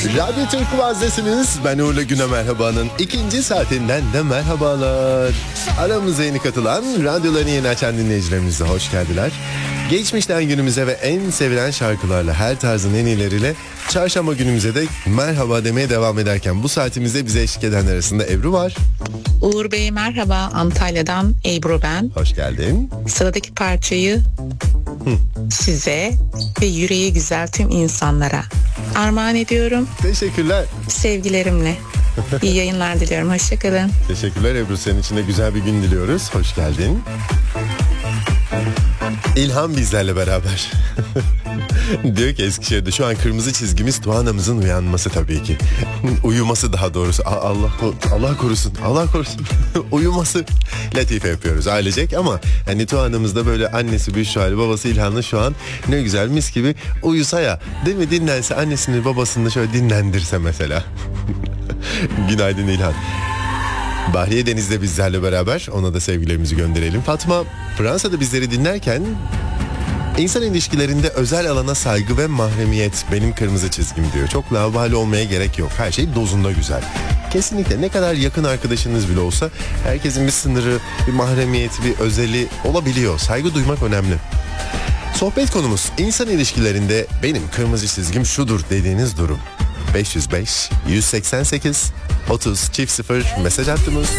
Radyo Türk Vazdesiniz. Ben Uğur'la Güne Merhaba'nın ikinci saatinden de merhabalar. Aramıza yeni katılan, radyolarını yeni açan dinleyicilerimize hoş geldiler. Geçmişten günümüze ve en sevilen şarkılarla, her tarzın en iyileriyle çarşamba günümüze de merhaba demeye devam ederken bu saatimizde bize eşlik edenler arasında Ebru var. Uğur Bey merhaba, Antalya'dan Ebru ben. Hoş geldin. Sıradaki parçayı size ve yüreği güzel tüm insanlara armağan ediyorum. Teşekkürler. Sevgilerimle. İyi yayınlar diliyorum. Hoşçakalın. Teşekkürler Ebru. Senin için de güzel bir gün diliyoruz. Hoş geldin. İlhan bizlerle beraber. Diyor ki Eskişehir'de şu an kırmızı çizgimiz Tuğana'mızın uyanması tabii ki. Uyuması daha doğrusu. Allah korusun. Allah korusun. Uyuması. Latife yapıyoruz ailecek ama hani Tuğana'mız da böyle annesi Büşra'yla babası İlhan'la şu an ne güzel mis gibi uyusa ya. Değil mi? Dinlense annesini babasını da şöyle dinlendirse mesela. Günaydın İlhan. Bahriye Deniz'de bizlerle beraber, ona da sevgilerimizi gönderelim. Fatma Fransa'da bizleri dinlerken insan ilişkilerinde özel alana saygı ve mahremiyet benim kırmızı çizgim diyor. Çok laubali olmaya gerek yok. Her şey dozunda güzel. Kesinlikle ne kadar yakın arkadaşınız bile olsa herkesin bir sınırı, bir mahremiyeti, bir özeli olabiliyor. Saygı duymak önemli. Sohbet konumuz insan ilişkilerinde benim kırmızı çizgim şudur dediğiniz durum. 505 188 30 0 mesaj hattımız.